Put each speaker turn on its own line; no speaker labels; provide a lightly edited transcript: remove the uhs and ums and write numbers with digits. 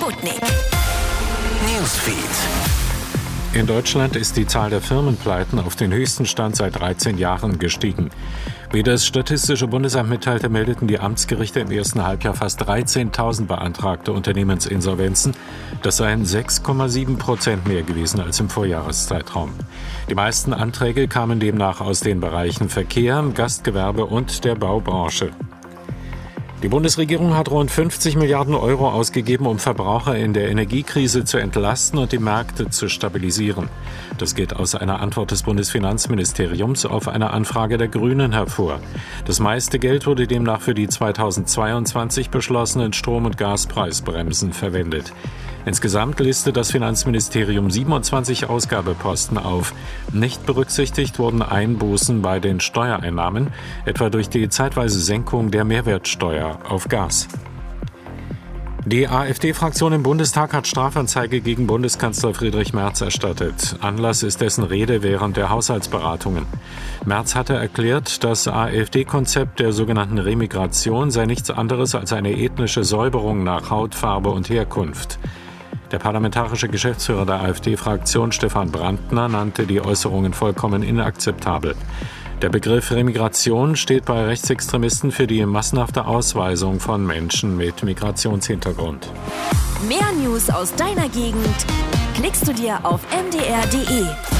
Sputnik.
Newsfeed.
In Deutschland ist die Zahl der Firmenpleiten auf den höchsten Stand seit 13 Jahren gestiegen. Wie das Statistische Bundesamt mitteilte, meldeten die Amtsgerichte im ersten Halbjahr fast 13.000 beantragte Unternehmensinsolvenzen. Das seien 6,7% mehr gewesen als im Vorjahreszeitraum. Die meisten Anträge kamen demnach aus den Bereichen Verkehr, Gastgewerbe und der Baubranche. Die Bundesregierung hat rund 50 Milliarden Euro ausgegeben, um Verbraucher in der Energiekrise zu entlasten und die Märkte zu stabilisieren. Das geht aus einer Antwort des Bundesfinanzministeriums auf eine Anfrage der Grünen hervor. Das meiste Geld wurde demnach für die 2022 beschlossenen Strom- und Gaspreisbremsen verwendet. Insgesamt listet das Finanzministerium 27 Ausgabeposten auf. Nicht berücksichtigt wurden Einbußen bei den Steuereinnahmen, etwa durch die zeitweise Senkung der Mehrwertsteuer auf Gas. Die AfD-Fraktion im Bundestag hat Strafanzeige gegen Bundeskanzler Friedrich Merz erstattet. Anlass ist dessen Rede während der Haushaltsberatungen. Merz hatte erklärt, das AfD-Konzept der sogenannten Remigration sei nichts anderes als eine ethnische Säuberung nach Hautfarbe und Herkunft. Der parlamentarische Geschäftsführer der AfD-Fraktion, Stefan Brandner, nannte die Äußerungen vollkommen inakzeptabel. Der Begriff Remigration steht bei Rechtsextremisten für die massenhafte Ausweisung von Menschen mit Migrationshintergrund.
Mehr News aus deiner Gegend klickst du dir auf mdr.de.